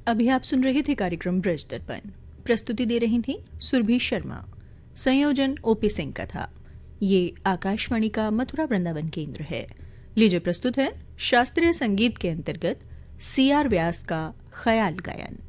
अभी आप सुन रहे थे कार्यक्रम ब्रज दर्पण। प्रस्तुति दे रही थी सुरभि शर्मा। संयोजन ओपी सिंह का था। ये आकाशवाणी का मथुरा वृंदावन केंद्र है। लीजिए प्रस्तुत है शास्त्रीय संगीत के अंतर्गत CR व्यास का ख्याल गायन।